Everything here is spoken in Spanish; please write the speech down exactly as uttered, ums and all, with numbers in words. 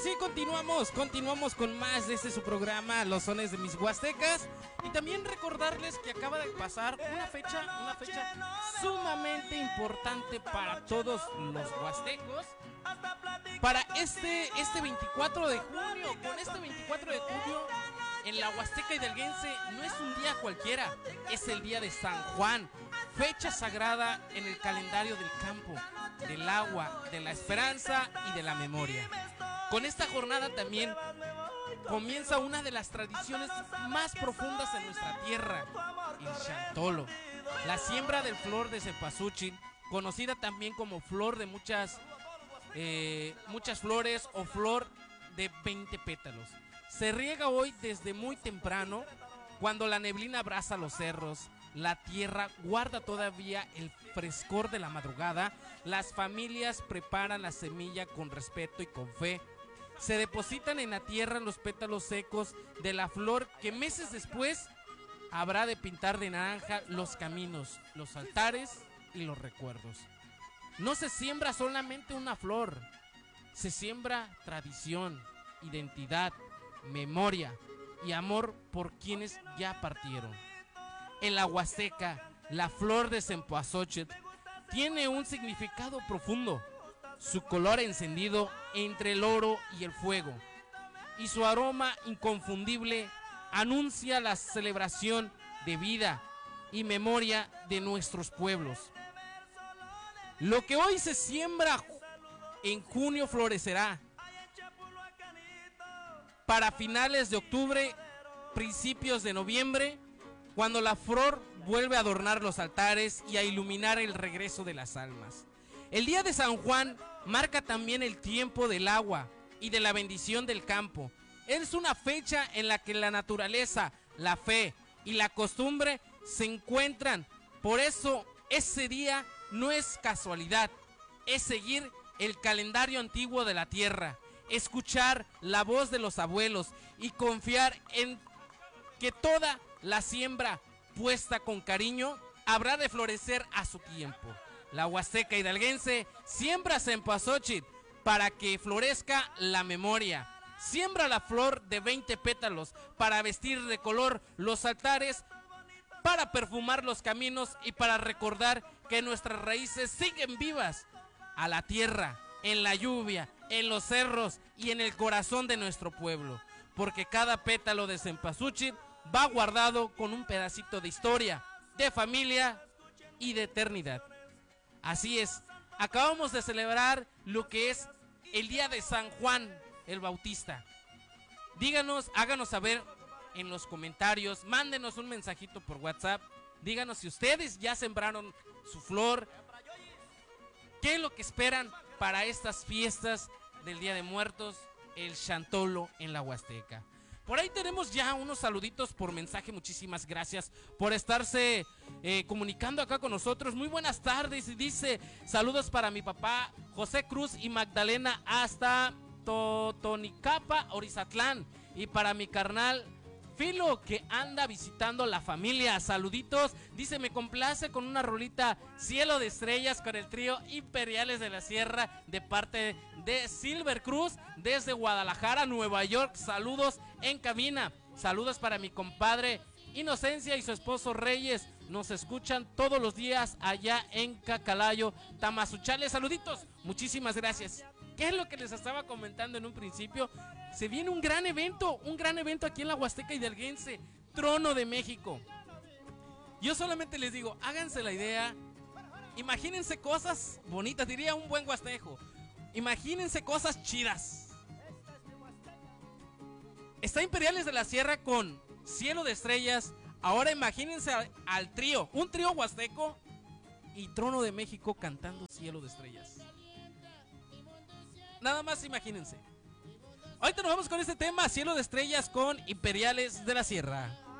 sí, continuamos, continuamos con más de este su programa, Los Sones de mis Huastecas. Y también recordarles que acaba de pasar una fecha, una fecha sumamente importante para todos los huastecos. Para este, este veinticuatro de junio, con este veinticuatro de junio, en la Huasteca Hidalguense no es un día cualquiera, es el día de San Juan, fecha sagrada en el calendario del campo, del agua, de la esperanza y de la memoria. Con esta jornada también comienza una de las tradiciones más profundas en nuestra tierra, el Chantolo, la siembra del flor de cempasúchil, conocida también como flor de muchas, eh, muchas flores o flor de veinte pétalos. Se riega hoy desde muy temprano, cuando la neblina abraza los cerros, la tierra guarda todavía el frescor de la madrugada, las familias preparan la semilla con respeto y con fe. Se depositan en la tierra los pétalos secos de la flor que meses después habrá de pintar de naranja los caminos, los altares y los recuerdos. No se siembra solamente una flor, se siembra tradición, identidad, memoria y amor por quienes ya partieron. En la Huasteca, la flor de cempasúchil tiene un significado profundo. Su color encendido entre el oro y el fuego, y su aroma inconfundible anuncia la celebración de vida y memoria de nuestros pueblos. Lo que hoy se siembra en junio florecerá para finales de octubre, principios de noviembre, cuando la flor vuelve a adornar los altares y a iluminar el regreso de las almas. El día de San Juan marca también el tiempo del agua y de la bendición del campo. Es una fecha en la que la naturaleza, la fe y la costumbre se encuentran. Por eso ese día no es casualidad, es seguir el calendario antiguo de la tierra, escuchar la voz de los abuelos y confiar en que toda la siembra puesta con cariño habrá de florecer a su tiempo. La Huasteca Hidalguense siembra cempasúchil para que florezca la memoria. Siembra la flor de veinte pétalos para vestir de color los altares, para perfumar los caminos y para recordar que nuestras raíces siguen vivas a la tierra, en la lluvia, en los cerros y en el corazón de nuestro pueblo. Porque cada pétalo de cempasúchil va guardado con un pedacito de historia, de familia y de eternidad. Así es, acabamos de celebrar lo que es el día de San Juan el Bautista. Díganos, háganos saber en los comentarios, mándenos un mensajito por WhatsApp, díganos si ustedes ya sembraron su flor, qué es lo que esperan para estas fiestas del Día de Muertos, el Chantolo en la Huasteca. Por ahí tenemos ya unos saluditos por mensaje. Muchísimas gracias por estarse eh, comunicando acá con nosotros. Muy buenas tardes. Y dice, saludos para mi papá José Cruz y Magdalena hasta Totonicapa, Orizatlán. Y para mi carnal Filo, que anda visitando la familia. Saluditos. Dice, me complace con una rolita Cielo de Estrellas con el trío Imperiales de la Sierra de parte de Silver Cruz desde Guadalajara, Nueva York. Saludos en cabina. Saludos para mi compadre Inocencia y su esposo Reyes. Nos escuchan todos los días allá en Cacalayo, Tamazunchale. Saluditos. Muchísimas gracias. ¿Qué es lo que les estaba comentando en un principio? Se viene un gran evento, un gran evento aquí en la Huasteca Hidalguense, Trono de México. Yo solamente les digo, háganse la idea, imagínense cosas bonitas, diría un buen huastejo, imagínense cosas chidas. Está Imperiales de la Sierra con Cielo de Estrellas, ahora imagínense al, al trío, un trío huasteco y Trono de México cantando Cielo de Estrellas. Nada más imagínense. Ahorita nos vamos con este tema, Cielo de Estrellas con Imperiales de la Sierra.